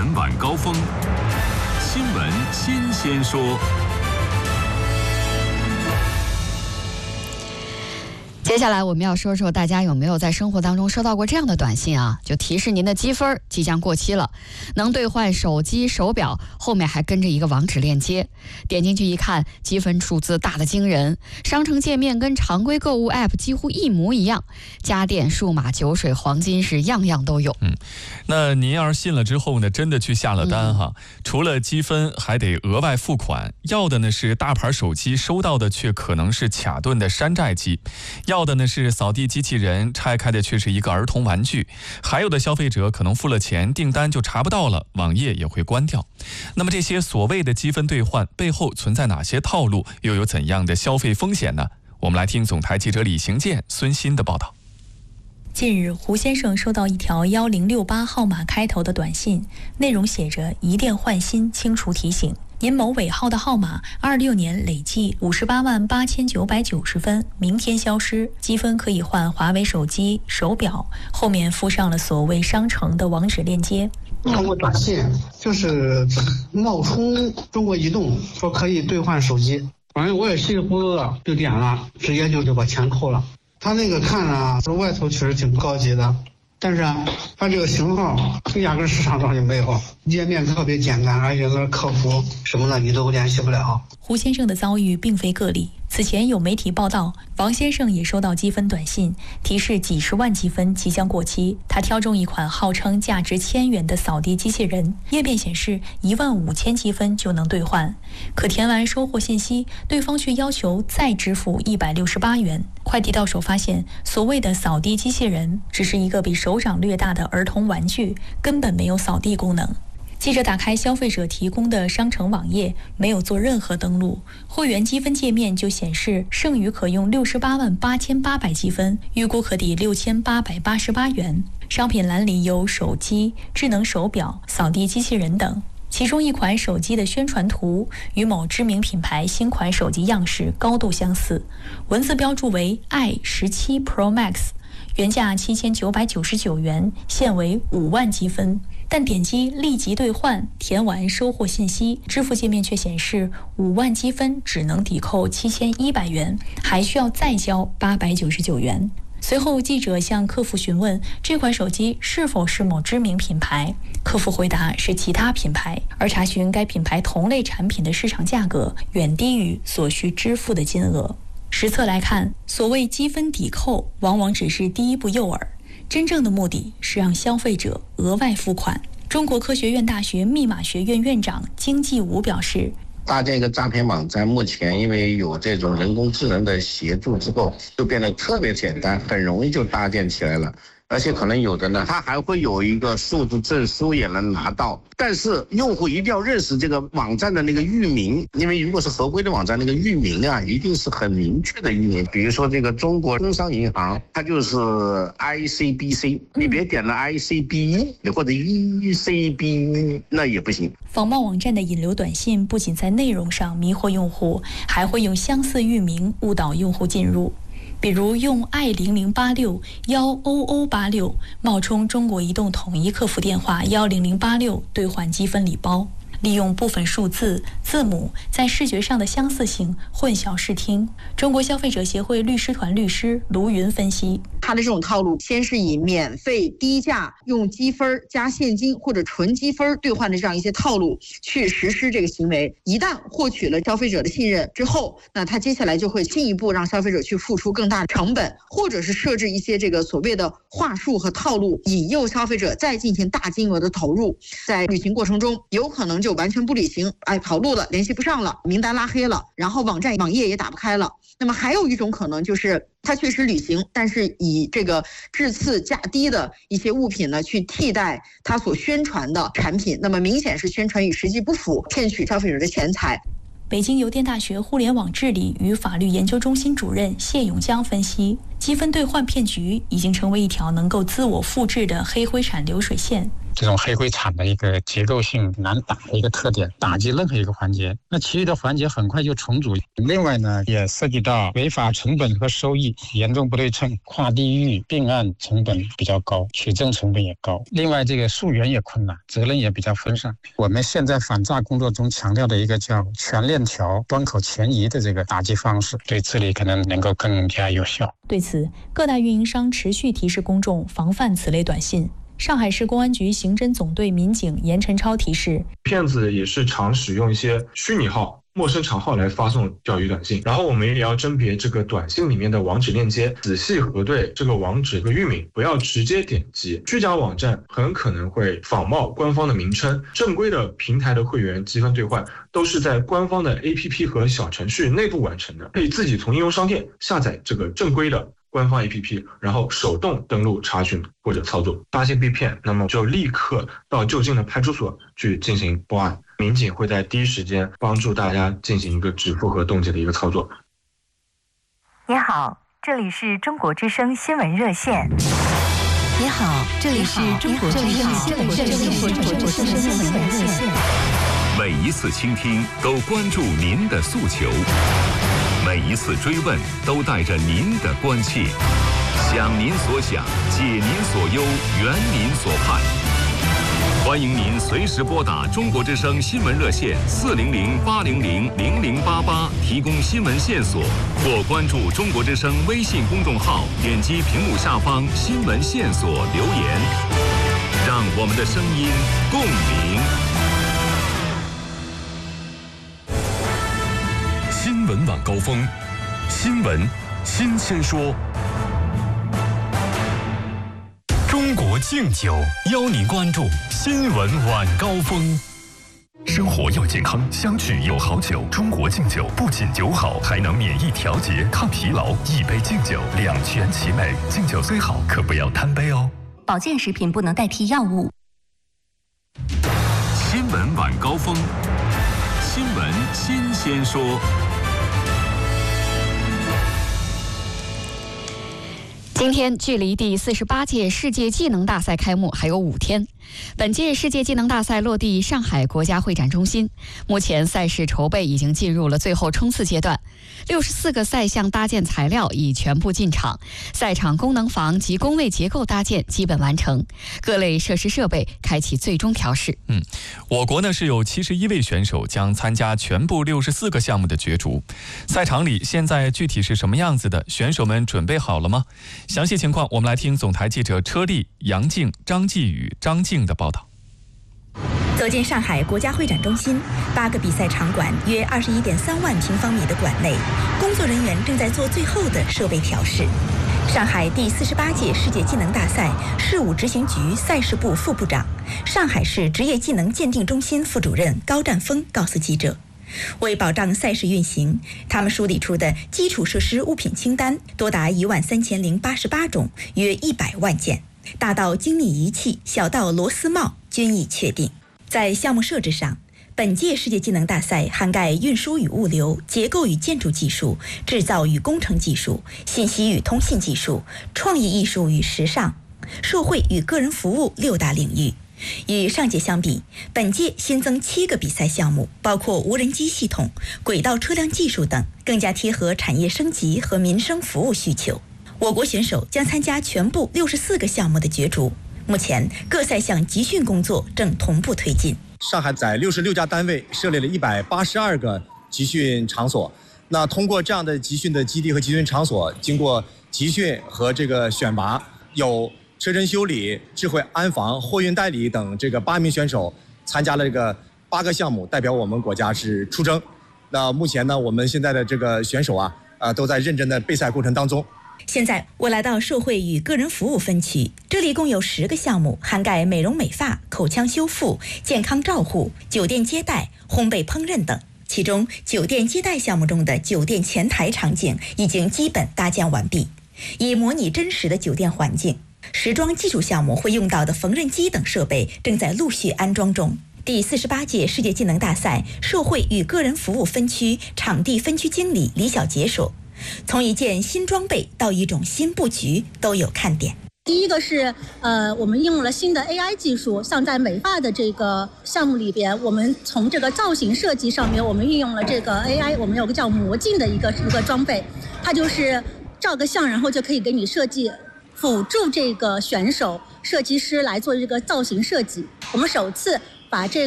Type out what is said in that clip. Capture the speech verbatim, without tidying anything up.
晚晚高峰，新闻新鲜说。 接下来我们要说说大家有没有在生活当中收到过这样的短信啊？就提示您的积分即将过期了，能兑换手机、手表，后面还跟着一个网址链接。点进去一看，积分数字大得惊人，商城界面跟常规购物 App 几乎一模一样，家电、数码、酒水、黄金是样样都有。 嗯，那您要是信了之后呢，真的去下了单哈，嗯、除了积分还得额外付款，要的呢是大牌手机，收到的却可能是卡顿的山寨机，要的呢是扫地机器人，拆开的却是一个儿童玩具，还有的消费者可能付了钱，订单就查不到了，网页也会关掉。那么这些所谓的积分兑换背后存在哪些套路，又有怎样的消费风险呢？我们来听总台记者李行健、孙鑫的报道。 近日，胡先生收到一条一零六八号码开头的短信，内容写着一电换新清除提醒，您某尾号的号码二六年累计五十八万八千九百九十分，明天消失，积分可以换华为手机、手表，后面附上了所谓商城的网址链接。 通过短信就是冒充中国移动说可以兑换手机，反正我也稀里糊涂的就点了，直接就就把钱扣了。他那个看啊，外头确实挺高级的，但是啊，它这个型号压根市场上就没有，页面特别简单，而且那客服什么的你都联系不了。 胡先生的遭遇并非个例，此前有媒体报道，王先生也收到积分短信，提示几十万积分即将过期。他挑中一款号称价值千元的扫地机器人，页面显示一万五千积分就能兑换，可填完收货信息，对方却要求再支付一百六十八元。快递到手发现，所谓的扫地机器人只是一个比手掌略大的儿童玩具，根本没有扫地功能。记者打开消费者提供的商城网页，没有做任何登录，会员积分界面就显示剩余可用六十八万八千八百积分，预估可抵六千八百八十八元。商品栏里有手机、智能手表、扫地机器人等，其中一款手机的宣传图与某知名品牌新款手机样式高度相似，文字标注为 i 十七 Pro Max， 原价七千九百九十九元，现为五万积分。但点击立即兑换，填完收货信息，支付界面却显示五万积分只能抵扣七千一百元，还需要再交八百九十九元。随后记者向客服询问这款手机是否是某知名品牌，客服回答是其他品牌，而查询该品牌同类产品的市场价格远低于所需支付的金额。实测来看，所谓积分抵扣往往只是第一步诱饵，真正的目的是让消费者额外付款。中国科学院大学密码学院院长金继武表示， 搭建一个诈骗网站，目前因为有这种人工智能的协助之后，就变得特别简单，很容易就搭建起来了。而且可能有的呢，它还会有一个数字证书也能拿到，但是用户一定要认识这个网站的那个域名，因为如果是合规的网站，那个域名啊一定是很明确的域名。比如说这个中国工商银行，它就是 I C B C， 你别点了 I C B E 或者 E C B E， 那也不行。 仿冒网站的引流短信不仅在内容上迷惑用户，还会用相似域名误导用户进入。比如用 i 零零八六 一 o o 八六 冒充中国移动统一客服电话一零零八六兑换积分礼包，利用部分数字、字母在视觉上的相似性混淆视听。中国消费者协会律师团律师卢云分析， 他的这种套路先是以免费低价用积分加现金或者纯积分兑换的这样一些套路去实施这个行为，一旦获取了消费者的信任之后，那他接下来就会进一步让消费者去付出更大的成本，或者是设置一些这个所谓的话术和套路，引诱消费者再进行大金额的投入，在履行过程中有可能就完全不履行，哎，跑路了，联系不上了，名单拉黑了，然后网站网页也打不开了。那么还有一种可能就是他确实履行，但是以这个质次价低的一些物品呢去替代他所宣传的产品，那么明显是宣传与实际不符，骗取消费者的钱财。 北京邮电大学互联网治理与法律研究中心主任谢永江分析，积分兑换骗局已经成为一条能够自我复制的黑灰产流水线。 这种黑灰铲的一个结构性难打的一个特点，打击任何一个环节，那其余的环节很快就重组。另外呢，也涉及到违法成本和收益严重不对称，跨地域并案成本比较高，取证成本也高。另外，这个溯源也困难，责任也比较分散。我们现在反诈工作中强调的一个叫全链条、端口前移的这个打击方式，对治理可能能够更加有效。 对此，各大运营商持续提示公众防范此类短信。上海市公安局刑侦总队民警严晨超提示， 骗子也是常使用一些虚拟号、陌生账号来发送钓鱼短信，然后我们也要甄别这个短信里面的网址链接，仔细核对这个网址的域名，不要直接点击。虚假网站很可能会仿冒官方的名称，正规的平台的会员积分兑换都是在官方的 A P P 和小程序内部完成的，可以自己从应用商店下载这个正规的官方 A P P， 然后手动登录查询或者操作。发现被骗，那么就立刻到就近的派出所去进行报案，民警会在第一时间帮助大家进行一个止付和冻结的一个操作。 你好，这里是中国之声新闻热线。 你好，这里是中国之声新闻热线。 每一次倾听都关注您的诉求，每一次追问都带着您的关切，想您所想，解您所忧，圆您所盼。欢迎您随时拨打中国之声新闻热线四零零八零零零零八八提供新闻线索，或关注中国之声微信公众号，点击屏幕下方新闻线索留言，让我们的声音共鸣。 新闻晚高峰，新闻新鲜说。中国敬酒邀您关注新闻晚高峰。生活要健康，相聚有好酒。中国敬酒不仅酒好，还能免疫调节、抗疲劳。一杯敬酒，两全其美。敬酒虽好，可不要贪杯哦。 保健食品不能代替药物。 新闻晚高峰，新闻新鲜说。 今天距离第四十八届世界技能大赛开幕还有五天。本届世界技能大赛落地上海国家会展中心，目前赛事筹备已经进入了最后冲刺阶段。六十四个赛项搭建材料已全部进场，赛场功能房及工位结构搭建基本完成，各类设施设备开启最终调试。 嗯，我国呢是有七十一位选手将参加全部六十四个项目的角逐。赛场里现在具体是什么样子的？选手们准备好了吗？详细情况我们来听总台记者车丽、杨静、张继宇、张静的报道。 走进上海国家会展中心，八个比赛场馆约二十一点三万平方米的馆内，工作人员正在做最后的设备调试。上海第四十八届世界技能大赛事务执行局赛事部副部长、上海市职业技能鉴定中心副主任高占峰告诉记者，为保障赛事运行，他们梳理出的基础设施物品清单多达一万三千零八十八种，约一百万件，大到精密仪器，小到螺丝帽均已确定。在项目设置上，本届世界技能大赛涵盖运输与物流、结构与建筑技术、制造与工程技术、信息与通信技术、创意艺术与时尚、社会与个人服务六大领域。与上届相比，本届新增七个比赛项目，包括无人机系统、轨道车辆技术等，更加贴合产业升级和民生服务需求。我国选手将参加全部六十四个项目的角逐。目前各赛项集训工作正同步推进。 上海在六十六家单位设立了一百八十二个集训场所。那通过这样的集训的基地和集训场所，经过集训和这个选拔，有车身修理、智慧安防、货运代理等这个八名选手参加了这个八个项目，代表我们国家是出征。那目前呢，我们现在的这个选手啊，啊、呃、都在认真的备赛过程当中。 现在我来到社会与个人服务分区，这里共有十个项目，涵盖美容美发、口腔修复、健康照护、酒店接待、烘焙烹饪等。其中酒店接待项目中的酒店前台场景已经基本搭建完毕，以模拟真实的酒店环境。时装技术项目会用到的缝纫机等设备正在陆续安装中。第四十八届世界技能大赛社会与个人服务分区场地分区经理李小杰说，从一件新装备到一种新布局都有看点。 第一个是呃，我们应用了新的 A I 技术，像在美发的这个项目里边，我们从这个造型设计上面，我们运用了这个 A I， 我们有个叫魔镜的一个一个装备，它就是照个相，然后就可以给你设计，辅助这个选手设计师来做这个造型设计。我们首次把这